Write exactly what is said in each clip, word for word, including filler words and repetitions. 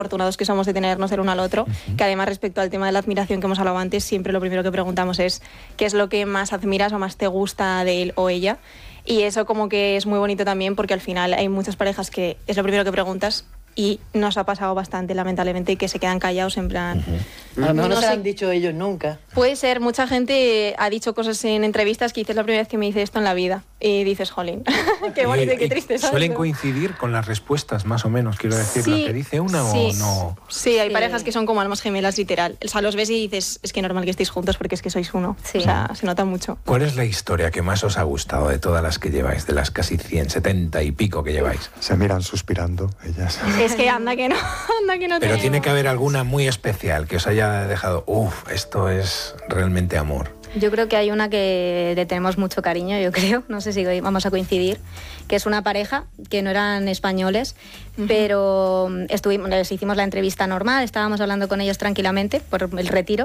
afortunados que somos de tenernos el uno al otro, uh-huh. que además respecto al tema de la admiración que hemos hablado antes, siempre lo primero que preguntamos es qué es lo que más admiras o más te gusta de él o ella, y eso como que es muy bonito también porque al final hay muchas parejas que es lo primero que preguntas y nos ha pasado bastante lamentablemente que se quedan callados en plan... Uh-huh. A lo mejor no, no se lo han dicho ellos nunca. Puede ser, mucha gente ha dicho cosas en entrevistas que dices la primera vez que me dice esto en la vida y dices, jolín, qué bonito y qué triste. ¿Sabes? ¿Suelen coincidir con las respuestas más o menos, quiero decir, sí, lo que dice una sí, o no? Sí, hay sí. parejas que son como almas gemelas literal, o sea, los ves y dices, es que normal que estéis juntos porque es que sois uno, sí. o sea, se nota mucho. ¿Cuál es la historia que más os ha gustado de todas las que lleváis, de las casi cien, setenta y pico que lleváis? Se miran suspirando ellas. Es que anda que no, anda que no. Pero tenemos. Tiene que haber alguna muy especial que os haya dejado, uff, esto es realmente amor. Yo creo que hay una que le tenemos mucho cariño, yo creo, no sé si vamos a coincidir, que es una pareja que no eran españoles, uh-huh. pero estuvimos, les hicimos la entrevista normal, estábamos hablando con ellos tranquilamente por el retiro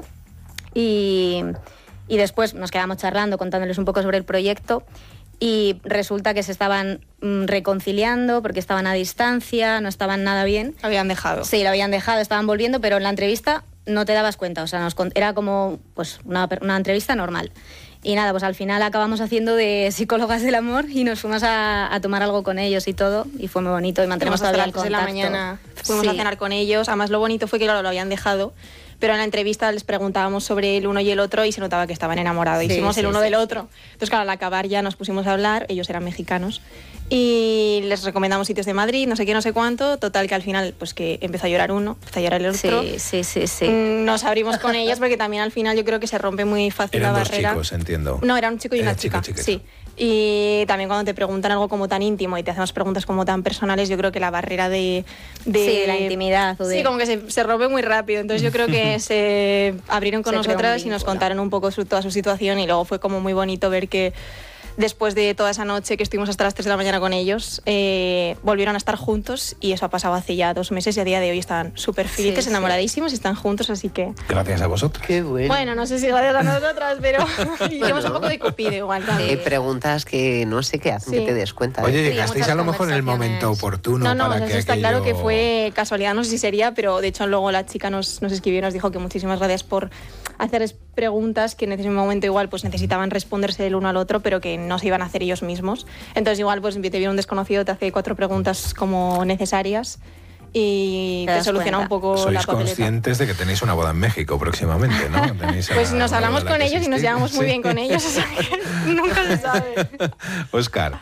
y, y después nos quedamos charlando, contándoles un poco sobre el proyecto. Y resulta que se estaban mm, reconciliando porque estaban a distancia, no estaban nada bien. Lo habían dejado. Sí, lo habían dejado, estaban volviendo, pero en la entrevista no te dabas cuenta, o sea, nos, era como pues una, una entrevista normal. Y nada, pues al final acabamos haciendo de psicólogas del amor y nos fuimos a, a tomar algo con ellos y todo, y fue muy bonito y mantenemos todavía el contacto. De la mañana fuimos sí. a cenar con ellos, además lo bonito fue que claro, lo habían dejado, pero en la entrevista les preguntábamos sobre el uno y el otro y se notaba que estaban enamorados, sí, hicimos sí, el uno sí, del sí. otro. Entonces claro, al acabar ya nos pusimos a hablar, ellos eran mexicanos, y les recomendamos sitios de Madrid, no sé qué, no sé cuánto, total que al final pues que empezó a llorar uno, empezó a llorar el otro. Sí, sí, sí, sí. Nos abrimos con ellos porque también al final yo creo que se rompe muy fácil Eran la dos barrera. chicos, entiendo. No, era un chico y una Era chica, chico, sí. Y también cuando te preguntan algo como tan íntimo y te hacemos preguntas como tan personales, yo creo que la barrera de... de sí, de la intimidad. O de... Sí, como que se, se rompe muy rápido. Entonces yo creo que se abrieron con se nosotras y nos contaron un poco su, toda su situación y luego fue como muy bonito ver que después de toda esa noche que estuvimos hasta las tres de la mañana con ellos, eh, volvieron a estar juntos y eso ha pasado hace ya dos meses y a día de hoy están súper felices, sí, enamoradísimos sí. y están juntos, así que... Gracias a vosotros. Qué bueno. Bueno, no sé si gracias a nosotras, pero hicimos un poco de cupido igual también. Hay preguntas que no sé qué hacen sí. que te des cuenta. Oye, ¿eh? llegasteis a lo mejor en el momento oportuno. No, no, para eso que está aquello... claro que fue casualidad, no sé si sería, pero de hecho luego la chica nos, nos escribió y nos dijo que muchísimas gracias por hacerles preguntas que en ese momento igual pues necesitaban responderse el uno al otro, pero que no se iban a hacer ellos mismos. Entonces igual pues te viene un desconocido, te hace cuatro preguntas como necesarias y te, te soluciona cuenta. un poco Sois la papeleta. Sois conscientes de que tenéis una boda en México próximamente, ¿no? Tenéis pues nos hablamos con ellos asistir. y nos llevamos muy sí. bien con ellos, o sea que nunca se sabe. Óscar.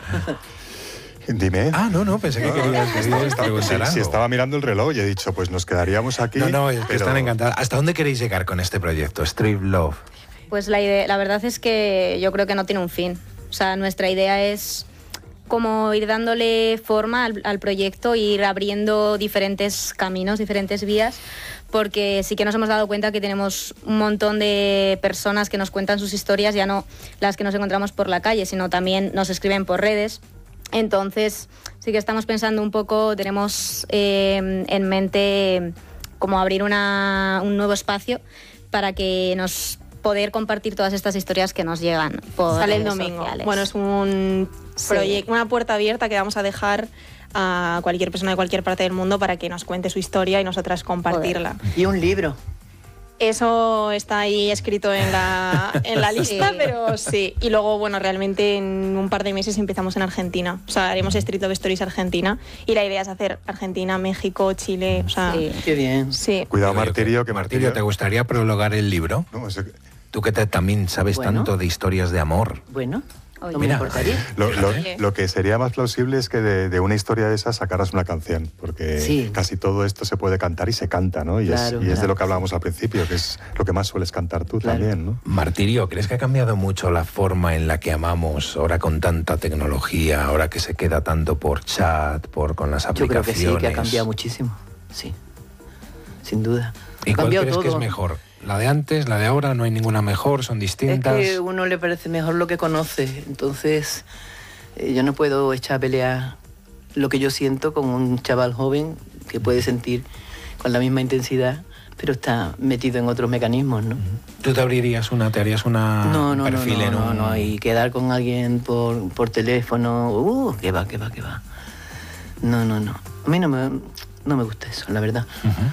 Dime. Ah, no, no, pensé que querías, querías preguntar algo. Si estaba mirando el reloj y he dicho, pues nos quedaríamos aquí. No, no, es que pero... están encantados. ¿Hasta dónde queréis llegar con este proyecto, Street Love? Pues la, idea, la verdad es que yo creo que no tiene un fin. O sea, nuestra idea es como ir dándole forma al, al proyecto e ir abriendo diferentes caminos, diferentes vías, porque sí que nos hemos dado cuenta que tenemos un montón de personas que nos cuentan sus historias, ya no las que nos encontramos por la calle, sino también nos escriben por redes. Entonces sí que estamos pensando un poco, tenemos eh, en mente como abrir una, un nuevo espacio para que nos poder compartir todas estas historias que nos llegan por Sale el redes domingo. sociales. Bueno, es un Sí. proyecto, una puerta abierta que vamos a dejar a cualquier persona de cualquier parte del mundo para que nos cuente su historia y nosotras compartirla. Joder. Y un libro. Eso está ahí escrito en la, en la lista, sí. pero sí. Y luego, bueno, realmente en un par de meses empezamos en Argentina. O sea, haremos Street Love Stories Argentina. Y la idea es hacer Argentina, México, Chile, o sea... Sí. Qué bien. Sí. Cuidado, Martirio, que Martirio, ¿te gustaría prologar el libro? No, es... Tú que te, también sabes Bueno. tanto de historias de amor. Bueno, Oye. no Mira. me importaría. Lo, lo, lo que sería más plausible es que de, de una historia de esa sacaras una canción, porque Sí. casi todo esto se puede cantar y se canta, ¿no? Y, Claro, es, y es de claro. lo que hablábamos al principio, que es lo que más sueles cantar tú Claro. también, ¿no? Martirio, ¿crees que ha cambiado mucho la forma en la que amamos ahora con tanta tecnología, ahora que se queda tanto por chat, por con las Yo creo aplicaciones? que sí, que ha cambiado muchísimo. Sí, sin duda. ¿Y Ha cuál cambiado crees todo. que es mejor? ¿La de antes, la de ahora? ¿No hay ninguna mejor? ¿Son Es distintas? que a uno le parece mejor lo que conoce, entonces eh, yo no puedo echar a pelear lo que yo siento con un chaval joven que puede sentir con la misma intensidad, pero está metido en otros mecanismos, ¿no? ¿Tú te abrirías una, te harías una No, no, no, perfil no, en no, un... no, y quedar con alguien por, por teléfono, uh, que va, que va, que va. No, no, no. A mí no me, no me gusta eso, la verdad. Uh-huh.